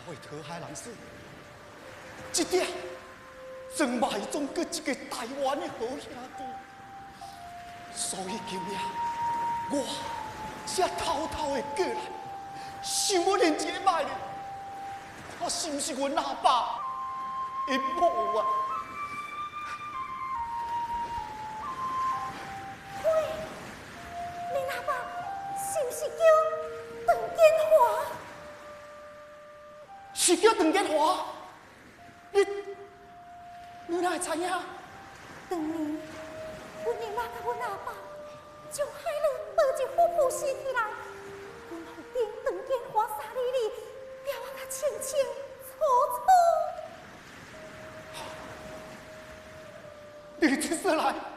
会讨海人死，这点真卖中搁一个台湾的好兄弟，所以今夜我才偷偷的过来，想要认一摆咧，看是毋是阮阿爸的某啊？ 喂，恁阿爸是毋是叫邓建华？ 是叫邓建华？你哪会知影？ 当年，阮姨妈甲阮阿爸将海伦抱一副负死起来，阮后顶邓建华沙里里，雕啊甲清清楚楚。 你出事来！